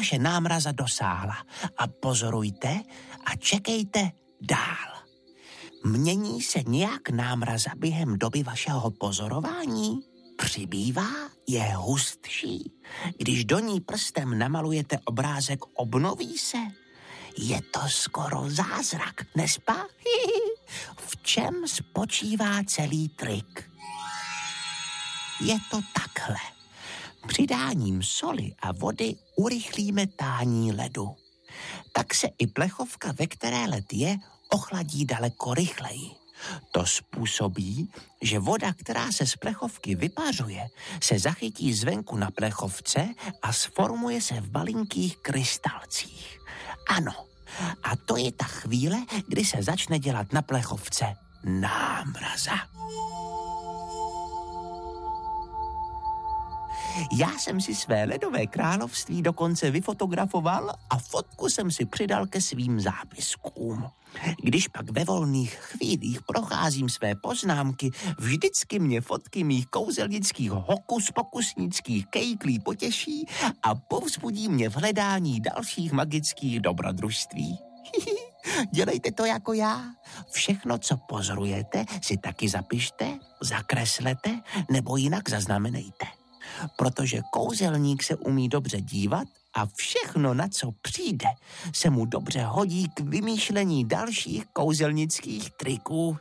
vaše námraza dosáhla a pozorujte a čekejte dál. Mění se nějak námraza během doby vašeho pozorování? Přibývá? Je hustší? Když do ní prstem namalujete obrázek, obnoví se? Je to skoro zázrak, nespa? V čem spočívá celý trik? Je to takhle. Přidáním soli a vody urychlíme tání ledu. Tak se i plechovka, ve které led je, ochladí daleko rychleji. To způsobí, že voda, která se z plechovky vypařuje, se zachytí zvenku na plechovce a sformuje se v malinkých krystalcích. Ano, a to je ta chvíle, kdy se začne dělat na plechovce námraza. Já jsem si své ledové království dokonce vyfotografoval a fotku jsem si přidal ke svým zápiskům. Když pak ve volných chvílích procházím své poznámky, vždycky mě fotky mých kouzelnických hokus-pokusnických kejklí potěší a povzbudí mě v hledání dalších magických dobrodružství. Dělejte to jako já. Všechno, co pozorujete, si taky zapište, zakreslete nebo jinak zaznamenejte. Protože kouzelník se umí dobře dívat a všechno, na co přijde, se mu dobře hodí k vymýšlení dalších kouzelnických triků.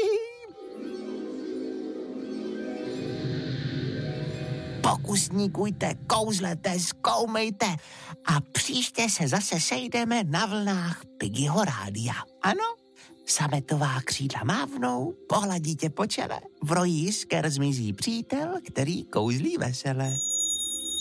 Pokusníkujte, kouzlete, zkoumejte a příště se zase sejdeme na vlnách Piggyho rádia. Ano? Sametová křídla mávnou, pohladí tě po čele, v roji jisker zmizí přítel, který kouzlí vesele.